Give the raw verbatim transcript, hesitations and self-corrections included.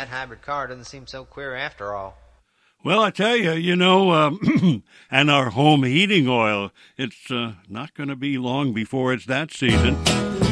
that hybrid car doesn't seem so queer after all. Well, I tell you, you know, um, and our home heating oil, it's uh, not going to be long before it's that season.